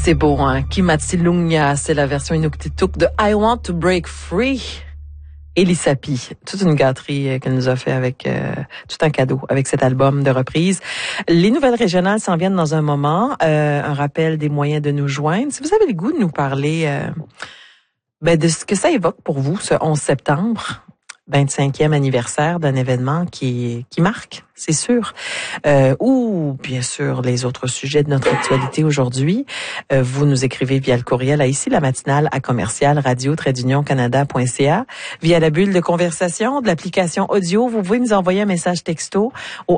C'est beau, hein? Kimatsilunga, c'est la version Inuktitut de I Want to Break Free. Elisapi, toute une gâterie qu'elle nous a fait avec tout un cadeau avec cet album de reprise. Les nouvelles régionales s'en viennent dans un moment. Un rappel des moyens de nous joindre. Si vous avez le goût de nous parler de ce que ça évoque pour vous, ce 11 septembre, 25e anniversaire d'un événement qui marque, c'est sûr. Ou bien sûr les autres sujets de notre actualité aujourd'hui. Vous nous écrivez via le courriel à ici la matinale à commercial radio-canada.ca, via la bulle de conversation de l'application audio. Vous pouvez nous envoyer un message texto au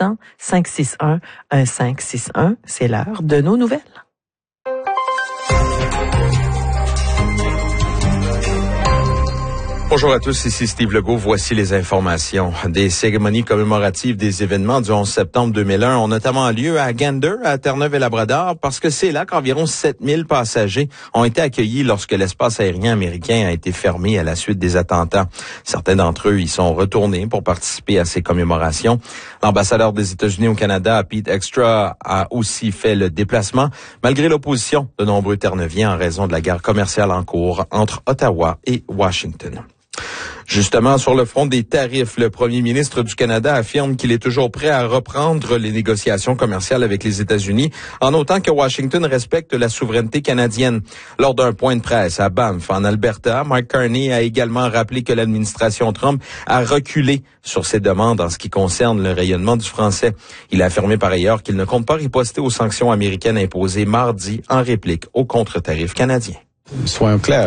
1-800-561-1561. C'est l'heure de nos nouvelles. Bonjour à tous, ici Steve Legault. Voici les informations. Des cérémonies commémoratives des événements du 11 septembre 2001 ont notamment lieu à Gander, à Terre-Neuve-et-Labrador, parce que c'est là qu'environ 7000 passagers ont été accueillis lorsque l'espace aérien américain a été fermé à la suite des attentats. Certains d'entre eux y sont retournés pour participer à ces commémorations. L'ambassadeur des États-Unis au Canada, Pete Extra, a aussi fait le déplacement, malgré l'opposition de nombreux Terre-Neuviens en raison de la guerre commerciale en cours entre Ottawa et Washington. Justement, sur le front des tarifs, le premier ministre du Canada affirme qu'il est toujours prêt à reprendre les négociations commerciales avec les États-Unis, en autant que Washington respecte la souveraineté canadienne. Lors d'un point de presse à Banff, en Alberta, Mark Carney a également rappelé que l'administration Trump a reculé sur ses demandes en ce qui concerne le rayonnement du français. Il a affirmé par ailleurs qu'il ne compte pas riposter aux sanctions américaines imposées mardi en réplique aux contre-tarifs canadiens. Soyons clairs.